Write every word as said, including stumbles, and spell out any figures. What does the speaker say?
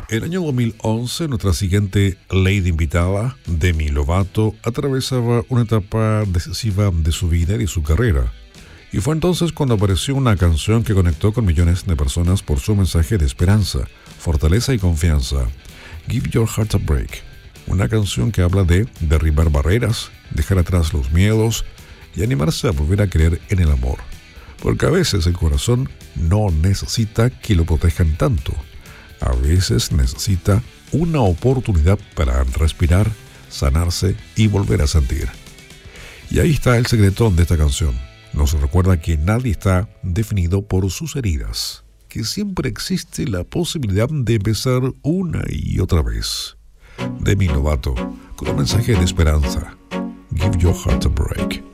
el año dos mil once, nuestra siguiente lady invitada, Demi Lovato, atravesaba una etapa decisiva de su vida y de su carrera. Y fue entonces cuando apareció una canción que conectó con millones de personas por su mensaje de esperanza, fortaleza y confianza. Give Your Heart a Break. Una canción que habla de derribar barreras, dejar atrás los miedos y animarse a volver a creer en el amor. Porque a veces el corazón no necesita que lo protejan tanto. A veces necesita una oportunidad para respirar, sanarse y volver a sentir. Y ahí está el secreto de esta canción. Nos recuerda que nadie está definido por sus heridas, que siempre existe la posibilidad de empezar una y otra vez. Demi Lovato, con un mensaje de esperanza. Give Your Heart a Break.